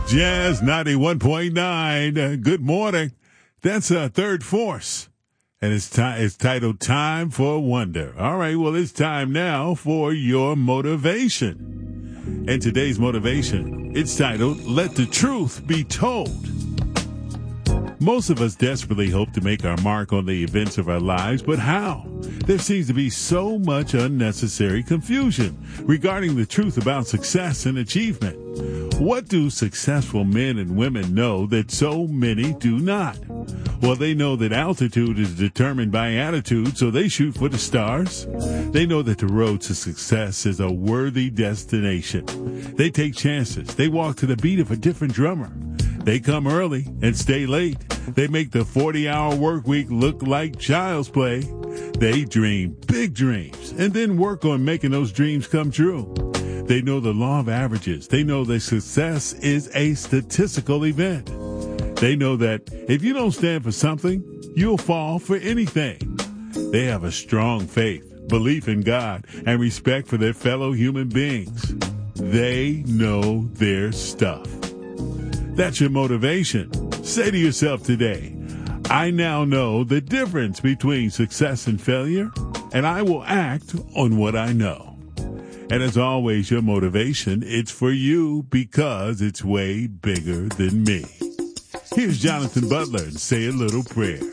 Jazz 91.9. Good morning. That's Third Force. And it's titled Time for Wonder. All right, well, it's time now for your motivation. And today's motivation, it's titled, Let the Truth Be Told. Most of us desperately hope to make our mark on the events of our lives, but how? There seems to be so much unnecessary confusion regarding the truth about success and achievement. What do successful men and women know that so many do not? Well, they know that altitude is determined by attitude, so they shoot for the stars. They know that the road to success is a worthy destination. They take chances. They walk to the beat of a different drummer. They come early and stay late. They make the 40-hour work week look like child's play. They dream big dreams and then work on making those dreams come true. They know the law of averages. They know that success is a statistical event. They know that if you don't stand for something, you'll fall for anything. They have a strong faith, belief in God, and respect for their fellow human beings. They know their stuff. That's your motivation. Say to yourself today, I now know the difference between success and failure, and I will act on what I know. And as always, your motivation, it's for you because it's way bigger than me. Here's Jonathan Butler and Say a Little Prayer.